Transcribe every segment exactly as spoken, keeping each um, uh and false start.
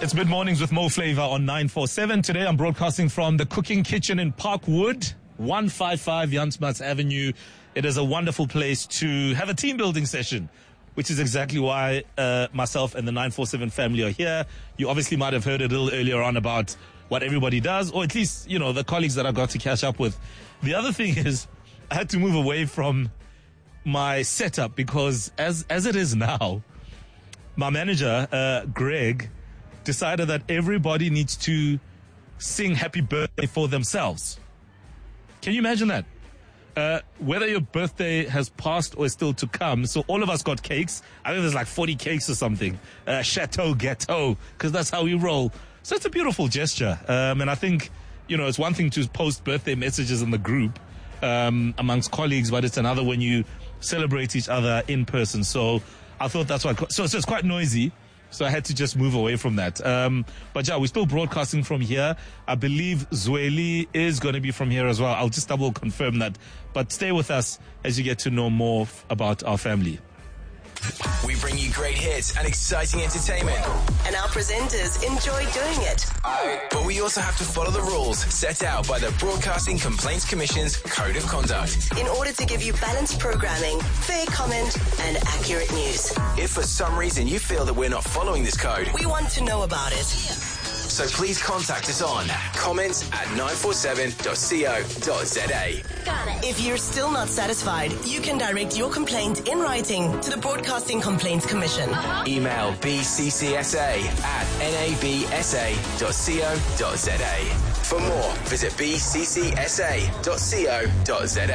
It's Mid Mornings with Mo Flavor on nine four seven. Today I'm broadcasting from the Cooking Kitchen in Parkwood, one fifty-five Jan Smuts Avenue. It is a wonderful place to have a team building session, which is exactly why uh, myself and the nine four seven family are here. You obviously might have heard a little earlier on about what everybody does, or at least, you know, the colleagues that I got to catch up with. The other thing is I had to move away from my setup because as as it is now, my manager, uh, Greg, decided that everybody needs to sing happy birthday for themselves. Can you imagine that? Uh, whether your birthday has passed or is still to come. So all of us got cakes. I think there's like forty cakes or something. Uh, Chateau Gâteau, because that's how we roll. So it's a beautiful gesture. Um, and I think, you know, it's one thing to post birthday messages in the group um, amongst colleagues, but it's another when you celebrate each other in person. So I thought that's why. So, so it's quite noisy. So I had to just move away from that. Um, but yeah, we're still broadcasting from here. I believe Zweli is going to be from here as well. I'll just double confirm that. But stay with us as you get to know more f- about our family. We bring you great hits and exciting entertainment. And our presenters enjoy doing it. But we also have to follow the rules set out by the Broadcasting Complaints Commission's Code of Conduct. In order to give you balanced programming, fair comment, and accurate news. If for some reason you feel that we're not following this code, we want to know about it. So please contact us on comments at nine four seven dot co dot za. Got it. If you're still not satisfied, you can direct your complaint in writing to the Broadcasting Complaints Commission. Uh-huh. Email b c c s a at n a b s a dot co dot za. For more, visit b c c s a dot co dot za.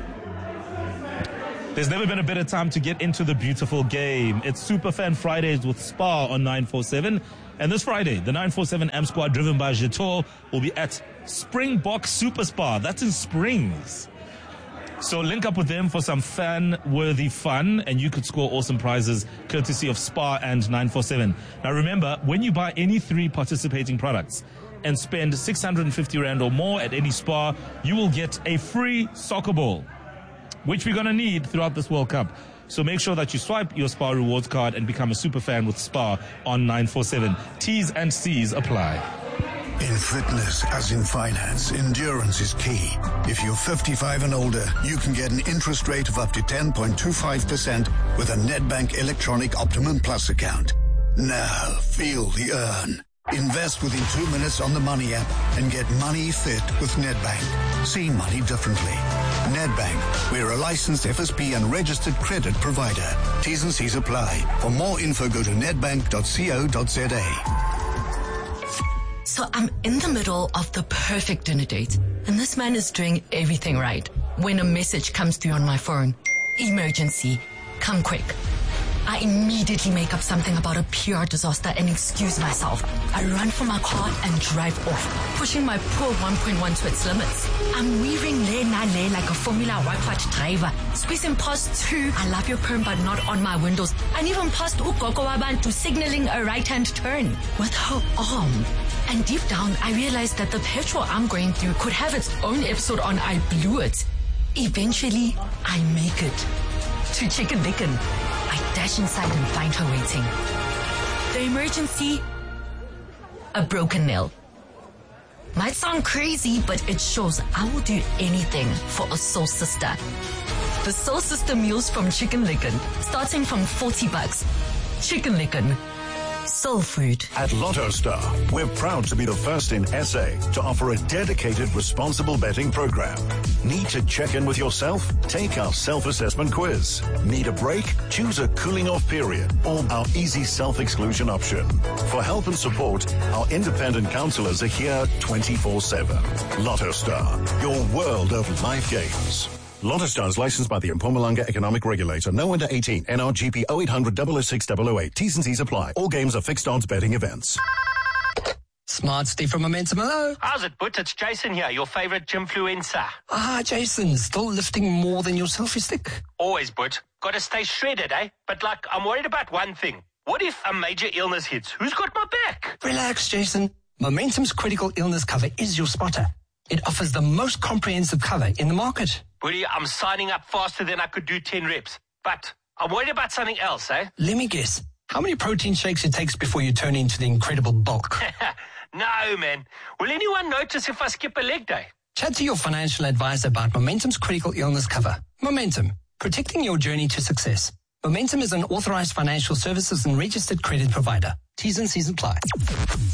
There's never been a better time to get into the beautiful game. It's Superfan Fridays with Spa on nine four seven. And this Friday, the nine four seven A M Squad, driven by Jetor, will be at Springbok Super Spa. That's in Springs. So link up with them for some fan-worthy fun, and you could score awesome prizes courtesy of Spa and nine four seven. Now remember, when you buy any three participating products and spend six hundred fifty rand or more at any spa, you will get a free soccer ball, which we're going to need throughout this World Cup. So make sure that you swipe your Spa rewards card and become a super fan with Spa on nine four seven. T's and C's apply. In fitness, as in finance, endurance is key. If you're fifty-five and older, you can get an interest rate of up to ten point two five percent with a Nedbank Electronic Optimum Plus account. Now, feel the earn. Invest within two minutes on the Money app and get money fit with Nedbank. See money differently. Nedbank, we're a licensed F S P and registered credit provider. T's and C's apply. For more info, go to nedbank dot co dot za. So I'm in the middle of the perfect dinner date, and this man is doing everything right when a message comes through on my phone. Emergency. Come quick. I immediately make up something about a P R disaster and excuse myself. I run for my car and drive off, pushing my poor one point one to its limits. I'm weaving lane na lane like a Formula One driver, squeezing past two I love your perm but not on my windows, and even past Ukoko Wabantu signaling a right-hand turn with her arm. And deep down, I realized that the petrol I'm going through could have its own episode on I Blew It. Eventually, I make it to Chicken Licken. I dash inside and find her waiting. The emergency? A broken nail. Might sound crazy, but it shows I will do anything for a soul sister. The soul sister meals from Chicken Licken, starting from forty bucks. Chicken Licken. Soul food. At Lotto Star, we're proud to be the first in S A to offer a dedicated responsible betting program. Need to check in with yourself? Take our self-assessment quiz. Need a break? Choose a cooling off period or our easy self-exclusion option. For help and support, our independent counselors are here twenty-four seven. Lotto Star, your world of life games. Lotto Star is licensed by the Mpumalanga Economic Regulator. No under eighteen. N R G P oh eight hundred double oh six double oh eight. T's and C's apply. All games are fixed odds betting events. Smart Steve from Momentum. Hello. How's it, But? It's Jason here, your favorite gymfluencer. Ah, Jason, still lifting more than your selfie stick? Always, But. Gotta stay shredded, eh? But, like, I'm worried about one thing. What if a major illness hits? Who's got my back? Relax, Jason. Momentum's critical illness cover is your spotter. It offers the most comprehensive cover in the market. Buddy, I'm signing up faster than I could do ten reps. But I'm worried about something else, eh? Let me guess. How many protein shakes it takes before you turn into the incredible bulk? No, man. Will anyone notice if I skip a leg day? Chat to your financial advisor about Momentum's critical illness cover. Momentum, protecting your journey to success. Momentum is an authorized financial services and registered credit provider. T's and C's apply.